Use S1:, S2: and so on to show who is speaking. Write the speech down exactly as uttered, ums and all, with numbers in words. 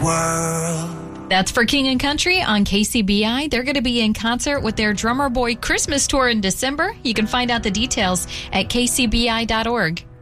S1: world.
S2: That's for King and Country on K C B I. They're going to be in concert with their Drummer Boy Christmas tour in December. You can find out the details at k c b i dot org.